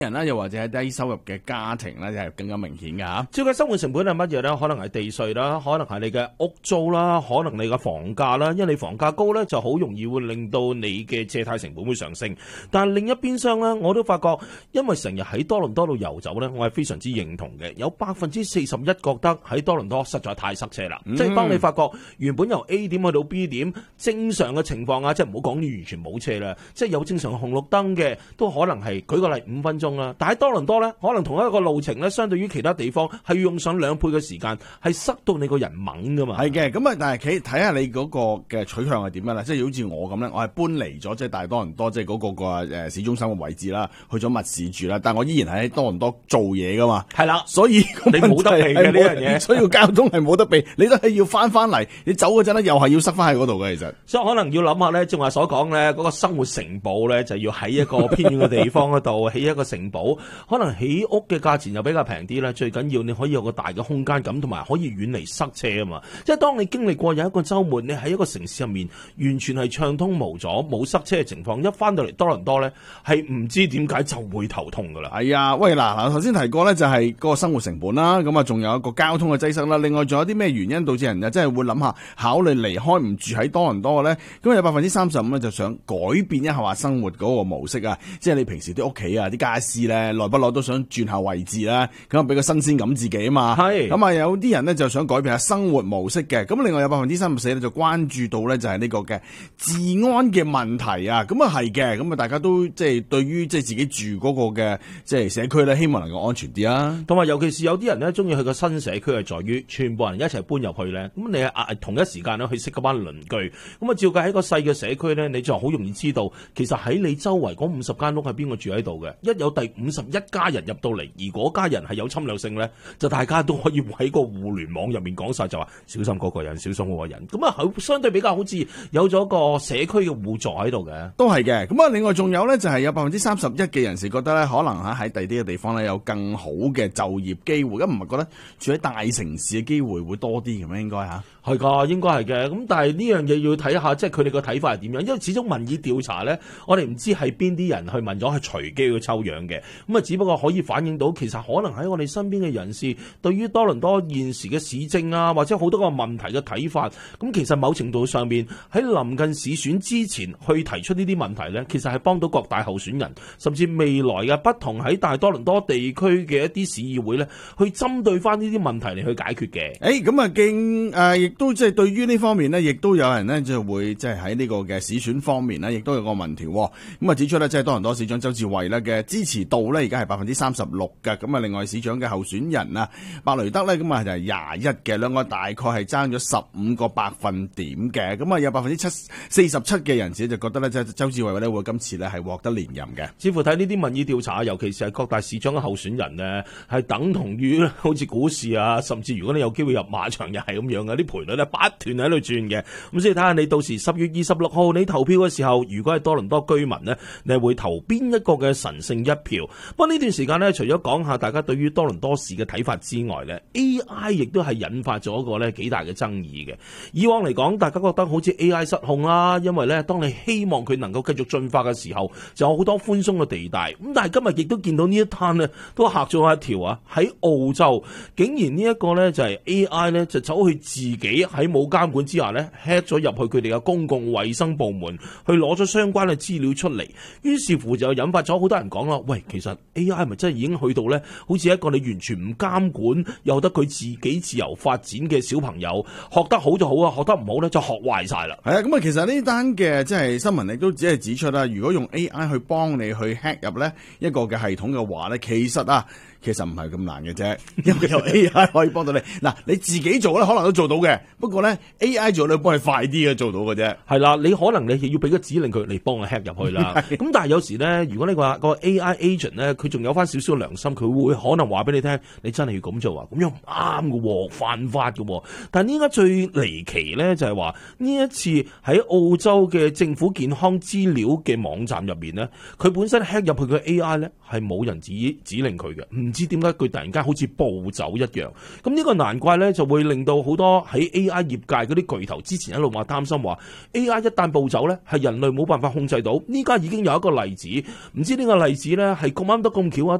人啦，又或者係低收入嘅家庭咧，就係更加明顯㗎嚇。照計生活成本係乜嘢咧？可能係地稅啦，可能係你嘅屋租啦，可能你嘅房價啦。因為你房價高咧，就好容易會令到你嘅借貸成本會上升。但係另一邊廂咧，我都發覺，因為成日喺多倫多度遊走咧，我係非常之認同嘅。有41%覺得喺多倫多實在太塞車啦。即係當你發覺原本由 A 點去到 B 點，正常嘅情況啊，即係唔好講你完全冇車啦，即係有正常紅綠燈嘅，都可能係舉個例5分鐘啦。但喺多倫多咧，可能同一個路程咧，相對於其他地方係要用上2倍嘅時間，係塞到你個人懵噶嘛。係嘅，咁啊，但係睇下你嗰個嘅取向係點樣啦。即係好似我咁咧，我係搬離咗即係大多倫多即係嗰個市中心嘅位置啦，去咗密市住啦。但係我依然係喺多倫多做嘢噶嘛。係啦，所以你冇得避嘅呢樣嘢，所以個交通係冇得避，你都係要翻嚟。你走嗰陣咧，又係要塞翻喺嗰度嘅。其實，所以可能要諗下咧，正話所講咧，嗰個生活城堡咧，就要喺一個偏遠嘅地方嗰度起一個城堡。可能起屋嘅價錢又比較平啲啦，最緊要你可以有個大嘅空間感，同埋可以遠離塞車啊嘛。即係當你經歷過有一個週末，你喺一個城市入面完全係暢通無阻、冇塞車嘅情況，一翻到嚟多倫多咧，係唔知點解就會頭痛噶啦。係啊，喂嗱，頭先提過咧就係嗰個生活成本啦，咁啊仲有一個交通嘅擠塞啦。另外仲有啲咩原因導致人啊真係會諗下考慮離開唔住喺多倫多嘅咧？咁有35%咧就想改變一下話生活嗰個模式啊，即係你平時啲屋企啊啲家私咧。耐不耐都想轉下位置啦，咁啊俾個新鮮感自己啊嘛。係咁啊，有啲人咧就想改變下生活模式嘅。咁另外有34%咧就關注到咧就係呢個嘅治安嘅問題啊。咁啊係嘅，咁啊大家都即係對於即係自己住嗰個嘅即係社區咧，希望能夠安全啲啊。同埋尤其是有啲人咧中意去個新社區係在於全部人一齊搬入去咧，咁你係同一時間咧去識嗰班鄰居。咁啊照計喺個細嘅社區咧，你就好容易知道其實喺你周圍嗰50間屋係邊個住喺度嘅。一有第51家人入到嚟，而嗰家人係有侵略性咧，就大家都可以喺個互聯網入面講晒，就話小心嗰個人，小心嗰個人。咁啊，相對比較好似有咗個社區嘅互助喺度嘅，都係嘅。咁啊，另外仲有咧，就係有31%嘅人士覺得咧，可能喺第啲嘅地方咧有更好嘅就業機會。咁唔係覺得住喺大城市嘅機會會多啲嘅咩？應該嚇係㗎，應該係嘅。咁但係呢樣嘢要睇下，即係佢哋個睇法係點樣？因為始終民意調查咧，我哋唔知係邊啲人去問咗，係隨機去抽樣嘅。咁啊，只不過可以反映到其實可能喺我哋身邊嘅人士對於多倫多現時嘅市政啊，或者好多個問題嘅睇法，咁其實某程度上面喺臨近市選之前去提出呢啲問題呢，其實係幫到各大候選人，甚至未來嘅不同喺大多倫多地區嘅一啲市議會呢，去針對翻呢啲問題嚟去解決嘅。咁啊，亦都即係對於呢方面呢，亦都有人呢就會即係喺呢個嘅市選方面呢，亦都有個民調。咁啊指出呢，即係多倫多市長周志偉呢嘅支持度呢，而家係36%嘅。咁啊，另外市長嘅候選人啊，白雷德呢，咁啊就係21嘅，兩個大概係爭咗15個百分點嘅。咁啊，有47%嘅人士就覺得呢，即係周志偉呢會今次呢係獲得連任嘅。似乎睇呢啲民意調查，尤其是係各大市長嘅候選人呢，係等同於好似股市啊，甚至如果你有機會入馬場，又係咁樣嘅，啲賠率呢不斷喺度轉嘅。咁所以睇下你到時10月26號你投票嘅時候，如果係多倫多居民呢，你係會投邊一個嘅神聖一票？不過呢段時間呢，除咗講下大家對於多倫多市嘅睇法之外呢， AI 亦都係引發咗一個呢幾大嘅爭議嘅。以往嚟講，大家覺得好似 AI 失控啦，因為呢，當你希望佢能夠繼續進化嘅時候，就有好多寬鬆嘅地帶。咁但係今日亦都見到呢一攤呢，都嚇咗我一跳啊！喺澳洲，竟然呢一個呢，就係 AI 呢，就走去自己喺冇監管之下呢 hack 咗入去佢哋嘅公共衛生部門，去攞咗相關嘅資料出嚟。於是乎就引發咗好多人講啦，喂，其實 AI 咪真係已經去到呢，好似一個你完全唔監管，由得佢自己自由發展嘅小朋友，學得好就好啊，學得唔好呢就學壞晒啦。係啊，咁啊，其實呢單嘅即係新聞亦都只係指出啦，如果用 AI 去幫你去 hack 入呢一個嘅系統嘅話呢，其實唔係咁難嘅啫，因為有 AI 可以幫到你。嗱，你自己做咧可能都做到嘅，不過咧 AI 做咧幫你快啲嘅做到嘅啫。係啦，你可能你要俾個指令佢嚟幫我 hack 入去啦。咁但係有時咧，如果你話個 AI agent 咧，佢仲有翻少少良心，佢會可能話俾你聽，你真係要咁做啊，咁樣唔啱嘅喎，犯法嘅喎。但係依家最離奇咧就係話呢一次喺澳洲嘅政府健康資料嘅網站入面咧，佢本身 hack 入去嘅 AI 咧係冇人指令佢嘅。唔知點解佢突然間好似暴走一樣，咁呢個難怪咧就會令到好多喺 AI 業界嗰啲巨頭之前一路話擔心話 AI 一旦暴走咧，係人類冇辦法控制到。呢家已經有一個例子，唔知呢個例子咧係咁啱得咁巧啊，